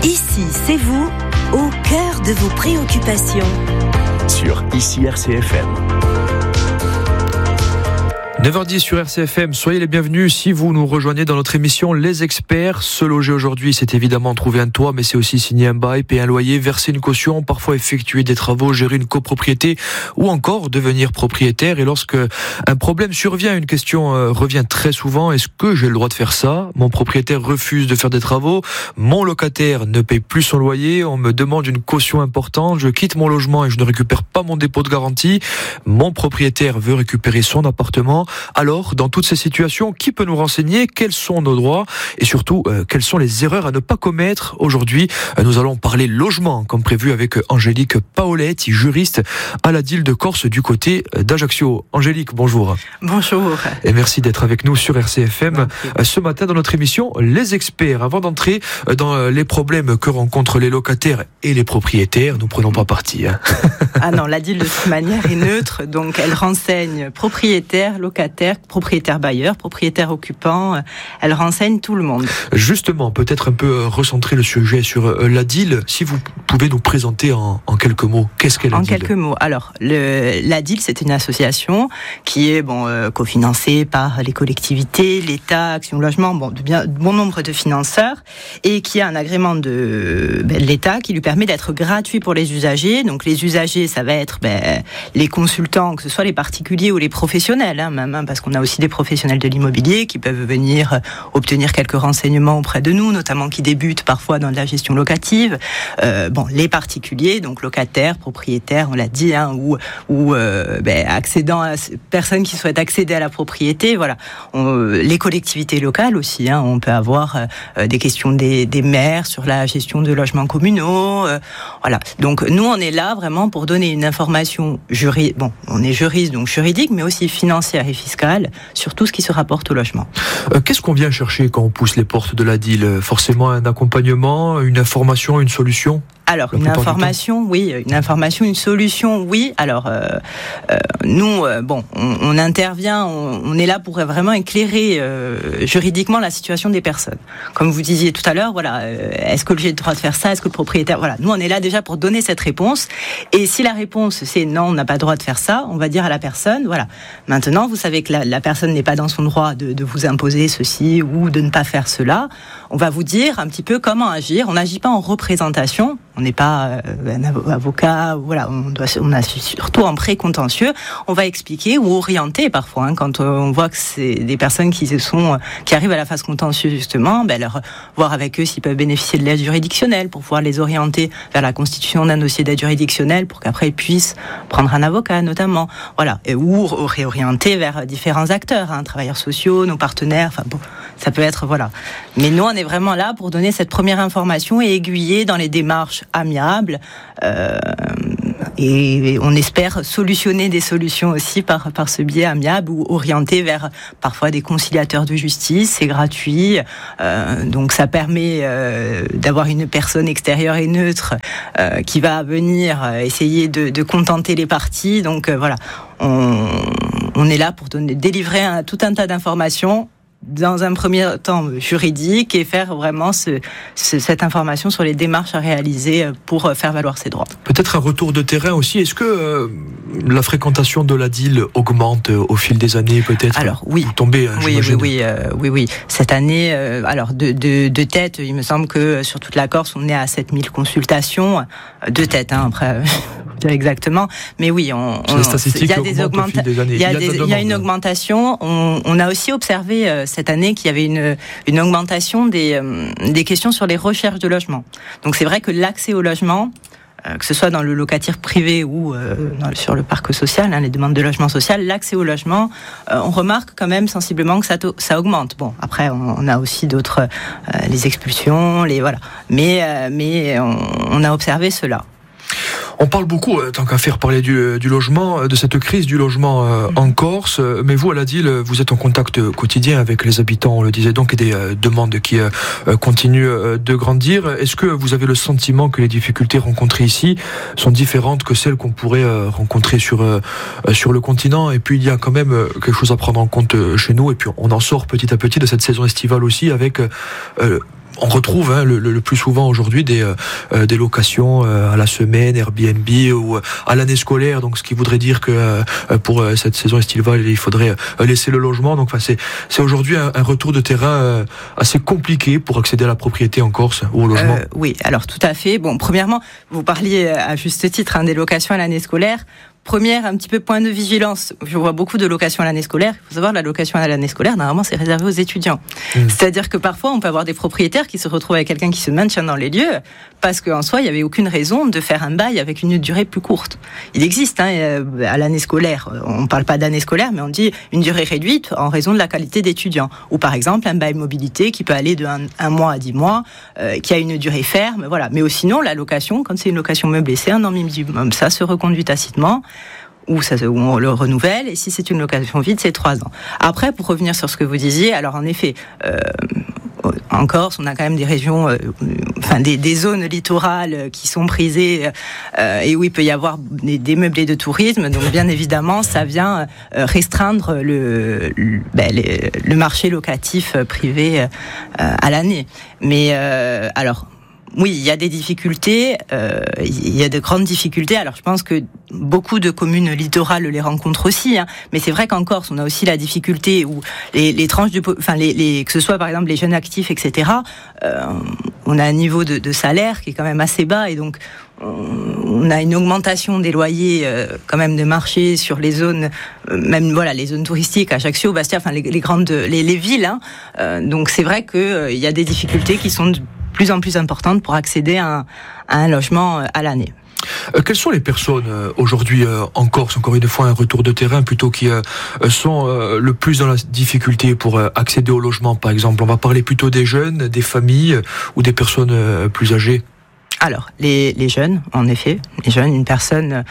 Ici, c'est vous, au cœur de vos préoccupations. Sur Ici RCFM. 9h10 sur RCFM, soyez les bienvenus si vous nous rejoignez dans notre émission Les Experts. Se loger aujourd'hui, c'est évidemment trouver un toit, mais c'est aussi signer un bail, payer un loyer, verser une caution, parfois effectuer des travaux, gérer une copropriété ou encore devenir propriétaire. Et lorsque un problème survient, une question revient très souvent. Est-ce que j'ai le droit de faire ça ? Mon propriétaire refuse de faire des travaux, mon locataire ne paye plus son loyer, on me demande une caution importante, je quitte mon logement et je ne récupère pas mon dépôt de garantie, mon propriétaire veut récupérer son appartement. Alors, dans toutes ces situations, qui peut nous renseigner ? Quels sont nos droits ? Et surtout, quelles sont les erreurs à ne pas commettre ? Aujourd'hui, nous allons parler logement, comme prévu avec Angélique Paoletti, juriste à la DIL de Corse du côté d'Ajaccio. Angélique, bonjour. Bonjour. Et merci d'être avec nous sur RCFM ce matin dans notre émission Les Experts. Avant d'entrer dans les problèmes que rencontrent les locataires et les propriétaires, nous prenons pas parti. Ah non, la DIL de toute manière est neutre, donc elle renseigne propriétaires, locataires, propriétaires bailleurs, propriétaires occupants, elle renseigne tout le monde. Justement, peut-être un peu recentrer le sujet sur la DIL. Si vous pouvez nous présenter en quelques mots, qu'est-ce qu'est la DIL ? En quelques mots. Alors, la DIL, c'est une association qui est cofinancée par les collectivités, l'État, Action Logement, bon nombre de financeurs, et qui a un agrément de l'État qui lui permet d'être gratuit pour les usagers. Donc les usagers, ça va être les consultants, que ce soit les particuliers ou les professionnels, même, parce qu'on a aussi des professionnels de l'immobilier qui peuvent venir obtenir quelques renseignements auprès de nous, notamment qui débutent parfois dans la gestion locative. Les particuliers, donc locataires, propriétaires, on l'a dit, ou accédant à personnes qui souhaitent accéder à la propriété. Voilà, les collectivités locales aussi. On peut avoir des questions des maires sur la gestion de logements communaux. Voilà. Donc nous, on est là vraiment pour donner une information juridique. Bon, on est juriste, donc juridique, mais aussi financière et fiscale sur tout ce qui se rapporte au logement. Qu'est-ce qu'on vient chercher quand on pousse les portes de la DIL ? Forcément un accompagnement, une information, une solution ? Alors, une information, oui. Une information, une solution, oui. Alors, nous, on intervient, on est là pour vraiment éclairer juridiquement la situation des personnes. Comme vous disiez tout à l'heure, voilà, est-ce que j'ai le droit de faire ça ? Est-ce que le propriétaire... Voilà, nous, on est là déjà pour donner cette réponse. Et si la réponse, c'est non, on n'a pas le droit de faire ça, on va dire à la personne, voilà. Maintenant, vous savez que la personne n'est pas dans son droit de vous imposer ceci ou de ne pas faire cela. On va vous dire un petit peu comment agir. On n'agit pas en représentation. On n'est pas un avocat, voilà, on a surtout un pré-contentieux. On va expliquer ou orienter parfois, quand on voit que c'est des personnes qui arrivent à la phase contentieuse justement, voir avec eux s'ils peuvent bénéficier de l'aide juridictionnelle pour pouvoir les orienter vers la constitution d'un dossier d'aide juridictionnelle pour qu'après ils puissent prendre un avocat notamment, voilà, ou réorienter vers différents acteurs, travailleurs sociaux, nos partenaires, ça peut être, voilà. Mais nous, on est vraiment là pour donner cette première information et aiguiller dans les démarches amiables, et on espère solutionner des solutions aussi par ce biais amiable ou orienter vers parfois des conciliateurs de justice. C'est gratuit, donc ça permet d'avoir une personne extérieure et neutre qui va venir essayer de contenter les parties. Donc voilà, on est là pour délivrer tout un tas d'informations dans un premier temps juridique et faire vraiment cette information sur les démarches à réaliser pour faire valoir ses droits. Peut-être un retour de terrain aussi. Est-ce que la fréquentation de la DIL augmente au fil des années peut-être ? Alors oui. Vous tombez, oui. Cette année, alors de tête, il me semble que sur toute la Corse, on est à 7000 consultations de tête. Après. Exactement, mais oui, il y a des augmentations. Il y a une augmentation. On a aussi observé cette année qu'il y avait une augmentation des questions sur les recherches de logement. Donc c'est vrai que l'accès au logement, que ce soit dans le locatif privé ou sur le parc social, les demandes de logement social, l'accès au logement, on remarque quand même sensiblement que ça augmente. Bon, après on a aussi d'autres, les expulsions, voilà. Mais on a observé cela. On parle beaucoup, tant qu'à faire parler du logement, de cette crise du logement en Corse, mais vous, à la DIL, vous êtes en contact quotidien avec les habitants, on le disait donc, et des demandes qui continuent de grandir. Est-ce que vous avez le sentiment que les difficultés rencontrées ici sont différentes que celles qu'on pourrait rencontrer sur le continent? Et puis il y a quand même quelque chose à prendre en compte chez nous, et puis on en sort petit à petit de cette saison estivale aussi avec on retrouve le plus souvent aujourd'hui des locations à la semaine, Airbnb ou à l'année scolaire. Donc, ce qui voudrait dire que pour cette saison estivale, il faudrait laisser le logement. Donc, c'est aujourd'hui un retour de terrain assez compliqué pour accéder à la propriété en Corse ou au logement. Oui, alors tout à fait. Bon, premièrement, vous parliez à juste titre des locations à l'année scolaire. Première, un petit peu point de vigilance. Je vois beaucoup de locations à l'année scolaire. Il faut savoir, la location à l'année scolaire, normalement, c'est réservé aux étudiants. C'est-à-dire que parfois, on peut avoir des propriétaires qui se retrouvent avec quelqu'un qui se maintient dans les lieux parce qu'en soi, il n'y avait aucune raison de faire un bail avec une durée plus courte. Il existe, à l'année scolaire, on ne parle pas d'année scolaire, mais on dit une durée réduite en raison de la qualité d'étudiant. Ou par exemple, un bail mobilité qui peut aller de 1 mois à 10 mois, qui a une durée ferme, voilà. Mais sinon, la location, quand c'est une location meublée, c'est 1 an minimum. Ça se reconduit tacitement. Où on le renouvelle, et si c'est une location vide, c'est 3 ans. Après, pour revenir sur ce que vous disiez, alors en effet, en Corse, on a quand même des régions, des zones littorales qui sont prisées et où il peut y avoir des meublés de tourisme. Donc, bien évidemment, ça vient restreindre le marché locatif privé à l'année. Mais alors. Oui, il y a des difficultés, il y a de grandes difficultés. Alors, je pense que beaucoup de communes littorales les rencontrent aussi, mais c'est vrai qu'en Corse, on a aussi la difficulté où les tranches que ce soit par exemple les jeunes actifs, etc. On a un niveau de salaire qui est quand même assez bas, et donc on a une augmentation des loyers quand même de marché sur les zones, même les zones touristiques, Ajaccio, Bastia, les villes. Donc c'est vrai qu'il y a des difficultés qui sont de plus en plus importantes pour accéder à un logement à l'année. Quelles sont les personnes aujourd'hui en Corse, encore une fois un retour de terrain plutôt, qui sont le plus dans la difficulté pour accéder au logement, par exemple? On va parler plutôt des jeunes, des familles ou des personnes plus âgées? Alors, les jeunes, en effet, une personne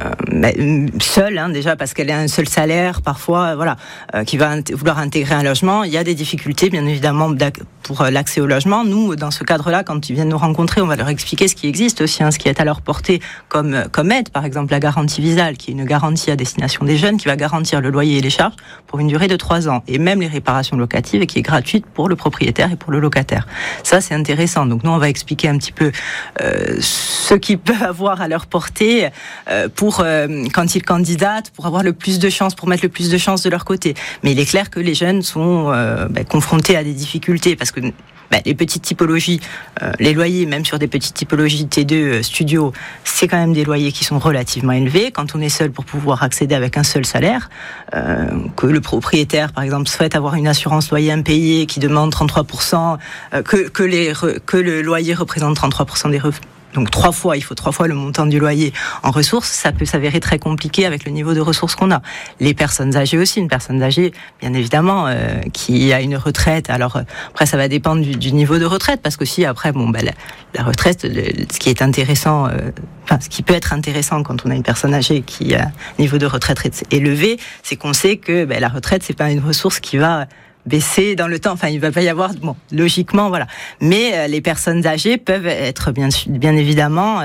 seule, déjà parce qu'elle a un seul salaire, parfois, qui va vouloir intégrer un logement. Il y a des difficultés, bien évidemment, pour l'accès au logement. Nous, dans ce cadre-là, quand ils viennent nous rencontrer, on va leur expliquer ce qui existe aussi, ce qui est à leur portée comme aide, par exemple la garantie Visale, qui est une garantie à destination des jeunes, qui va garantir le loyer et les charges pour une durée de 3 ans, et même les réparations locatives, et qui est gratuite pour le propriétaire et pour le locataire. Ça, c'est intéressant. Donc nous, on va expliquer un petit peu ce qu'ils peuvent avoir à leur portée pour quand ils candidatent, pour avoir le plus de chances, pour mettre le plus de chances de leur côté. Mais il est clair que les jeunes sont confrontés à des difficultés parce que les petites typologies, les loyers, même sur des petites typologies T2 studio, c'est quand même des loyers qui sont relativement élevés. Quand on est seul pour pouvoir accéder avec un seul salaire, que le propriétaire, par exemple, souhaite avoir une assurance loyer impayé qui demande 33%, que le loyer représente 33% des revenus. Donc il faut 3 fois le montant du loyer en ressources, ça peut s'avérer très compliqué avec le niveau de ressources qu'on a. Les personnes âgées aussi, une personne âgée, bien évidemment, qui a une retraite. Alors après, ça va dépendre du niveau de retraite, parce que si après, la retraite, ce qui est intéressant, ce qui peut être intéressant quand on a une personne âgée qui a un niveau de retraite élevé, c'est qu'on sait que la retraite, c'est pas une ressource qui va baisser dans le temps. Enfin, il va pas y avoir, logiquement, voilà. Mais les personnes âgées peuvent être bien évidemment